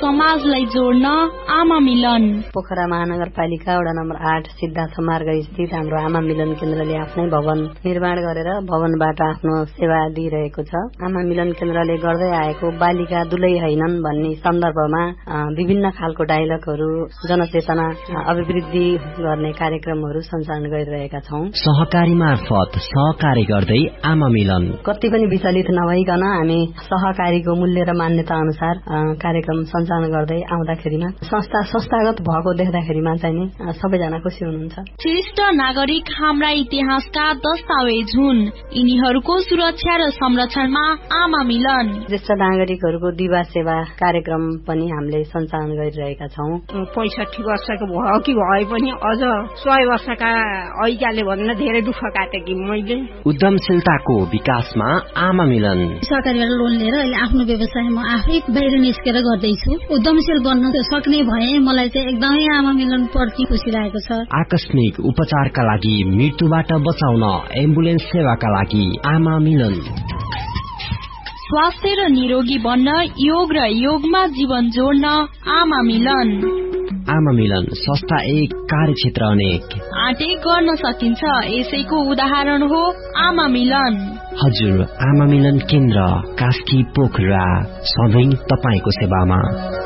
समाजलाई जोड्न आमा मिलन। पोखरा महानगरपालिका वडा नम्बर 8 सिद्धार्थ मार्ग स्थित हाम्रो आमा मिलन केन्द्रले आफ्नै भवन निर्माण गरेर भवनबाट आफ्नो सेवा दिइरहेको छ। आमा मिलन केन्द्रले गर्दै आएको बालिका दुलै हैनन् भन्ने सन्दर्भमा विभिन्न खालको डायलगहरू, जनचेतना अभिवृद्धि गर्ने कार्यक्रमहरू सञ्चालन गरिरहेका छौं। सहकारी मार्फत सहकारी गर्दै आमा मिलन कति पनि विचलित नभइकन हामी सहकारीको मूल्य र मान्यता अनुसार कार्यक्रम सञ्चालन गर्दै आउँदाखेरिमा संस्थागत भएको देख्दाखेरिमा चाहिँ नि सबैजना खुसी हुनुहुन्छ। श्रेष्ठ नागरिक हाम्रा इतिहासका दस्तावेज हुन्। यिनीहरूको सुरक्षा र संरक्षणमा आमा मिलन। ज्येष्ठ नागरिकहरूको दिवा सेवा कार्यक्रम पनि हामीले सञ्चालन गरिरहेका छौं। 65 वर्षको भयो कि भए पनि अझ 100 वर्षका ऐकाले भन्न धेरै दुःख काटेकी मैले। उद्यमशीलताको विकासमा आमा मिलन। सरकारबाट लोन लिएर अहिले आफ्नो व्यवसाय म आफै बाहिर निस्केर गर्दैछु। उद्यमशील बन्न सक्ने भए मलाई चाहिँ एकदमै आमा मिलन प्रति खुसी लागेको छ। आकस्मिक उपचारका लागि मृत्युबाट बचाउन एम्बुलेन्स सेवाका लागि आमा मिलन। स्वास्थ्य र निरोगी बन्न योग र योगमा जीवन जोड्न आमा मिलन। आमा मिलन संस्था एक, कार्यक्षेत्र अनेक। आँटे गर्न सकिन्छ, यसैको उदाहरण हो आमा मिलन। हजुर, आमा मिलन केन्द्र कास्की पोखरा, सधैं तपाईको सेवामा।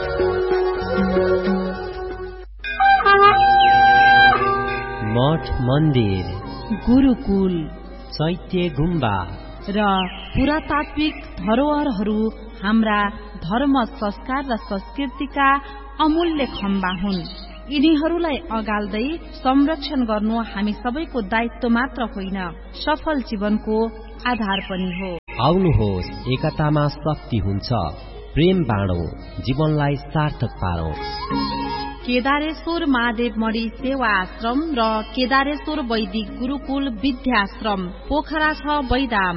मठ मन्दिर, गुरुकुल, चैत्य गुम्बा र पुरातात्विक धरोहरहरू हाम्रा धर्म, संस्कार र संस्कृतिका अमूल्य खम्बा हुन्। यिनीहरूलाई अगाल्दै संरक्षण गर्नु हामी सबैको दायित्व मात्र होइन, सफल जीवनको आधार पनि हो। आउनुहोस्, एकतामा शक्ति हुन्छ। प्रेम बाँडौं, जीवनलाई सार्थक पारौं। केदारेश्वर महादेव मणि सेवा आश्रम र केदारेश्वर वैदिक गुरुकुल विद्याश्रम पोखरा 6 बैदाम।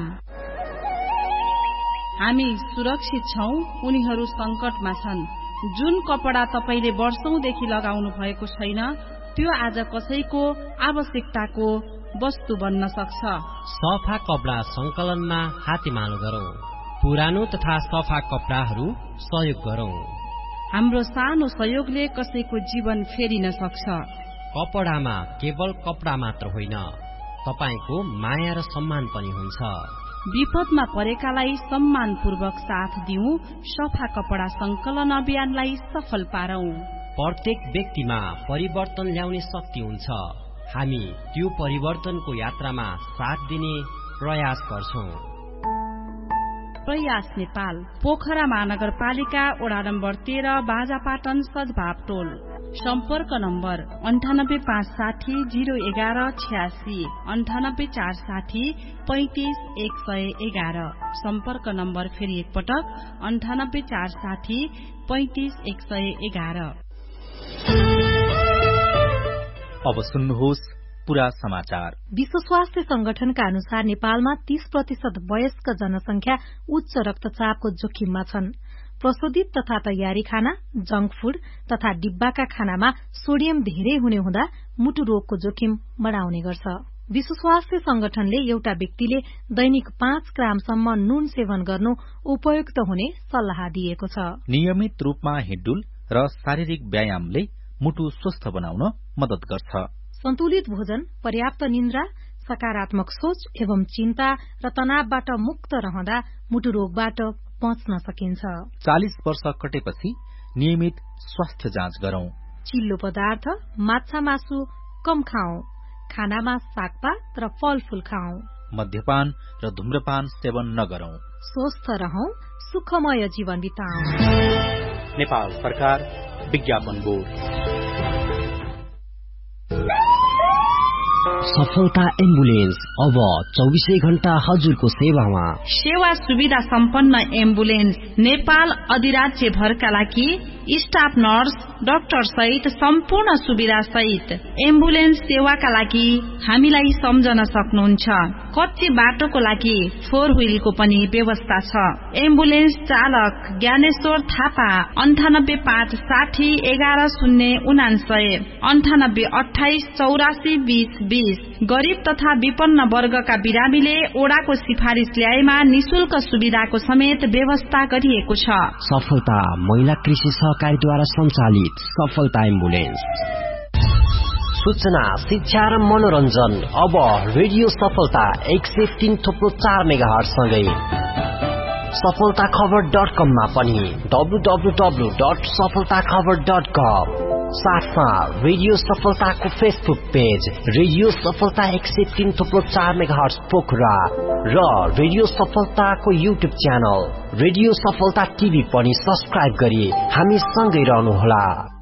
हामी सुरक्षित छौं, उनीहरू संकटमा छन्। जुन कपडा तपाईले वर्षौंदेखि लगाउनु भएको छैन, त्यो आज कसैको आवश्यकताको वस्तु बन्न सक्छ। सफा कपडा संकलनमा हातेमालो गरौं। पुरानो तथा सफा कपडाहरू सहयोग गरौं। हाम्रो सानो सहयोगले कसैको जीवन फेरिन सक्छ। कपडामा केवल कपडा मात्र होइन, तपाईको माया र सम्मान पनि हुन्छ। विपदमा परेकालाई सम्मानपूर्वक साथ दिउँ। सफा कपडा संकलन अभियानलाई सफल पारौं। प्रत्येक व्यक्तिमा परिवर्तन ल्याउने शक्ति हुन्छ। हामी त्यो परिवर्तनको यात्रामा साथ दिने प्रयास गर्छौं। प्रयास नेपाल, पोखरा महानगरपालिका वडा नम्बर 13 बाजापाटन सद्भाव टोल। सम्पर्क नम्बर 9856001186, 9846035111। सम्पर्क नम्बर फेरि एकपटक 9846035111। अब सुन्नुहोस् पूरा समाचार। विश्व स्वास्थ्य संगठनका अनुसार नेपालमा 30% वयस्क जनसंख्या उच्च रक्तचापको जोखिममा छन्। प्रशोधित तथा तयारी खाना, जंक फूड तथा डिब्बाका खानामा सोडियम धेरै हुने हुँदा मुटु रोगको जोखिम बढाउने गर्छ। विश्व स्वास्थ्य संगठनले एउटा व्यक्तिले दैनिक 5 ग्रामसम्म नुन सेवन गर्नु उपयुक्त हुने सल्लाह दिएको छ। नियमित रूपमा हिँडडुल र शारीरिक व्यायामले मुटु स्वस्थ बनाउन मद्दत गर्छ। सन्तुलित भोजन, पर्याप्त निन्द्रा, सकारात्मक सोच एवं चिन्ता र तनावबाट मुक्त रहँदा मुटु रोगबाट बच्न सकिन्छ। 40 वर्ष कटेपछि नियमित स्वास्थ्य जाँच गरौं। चिल्लो पदार्थ, माछा मासु कम खाऊ। खानामा सागपात र फलफूल खाऊ। मद्यपान र धूम्रपान सेवन नगरौं। स्वस्थ रहौं, सुखमय जीवन बिताऊ। नेपाल सरकार, विज्ञापन बोर्ड। सफलता एम्बुलेन्स अब 24 घण्टा हजुरको सेवामा। सेवा सुविधा सम्पन्न एम्बुलेन्स नेपाल अधिराज्य भरका लागि स्टाफ नर्स, डाक्टर सहित सम्पूर्ण सुविधा सहित एम्बुलेन्स सेवाका लागि हामीलाई सम्झन सक्नुहुन्छ। कच्चे बाटोको लागि 4 व्हीलको पनि व्यवस्था छ। एम्बुलेन्स चालक ज्ञानेश्वर थापा 9856011099 9828842020। गरीब तथा विपन्न वर्गका बिरामीले ओडाको सिफारिस ल्याएमा निशुल्क सुविधाको समेत व्यवस्था गरिएको छ। सफलता महिला कृषि सहकारीद्वारा सञ्चालित सफलता एम्बुलेन्स। सूचना, शिक्षा र मनोरञ्जन अब रेडियो सफलता 103.4 मेगाहर्ज सँगै सफलताखबर.com मा पनि www.सफलताखबर.com। साथमा रेडियो सफलताको फेसबुक पेज रेडियो सफलता 103.4 मेगाहर्ज पोखरा र रेडियो सफलताको युट्युब च्यानल रेडियो सफलता टिभी पनि सब्स्क्राइब गरी हामी सँगै रहनुहोला।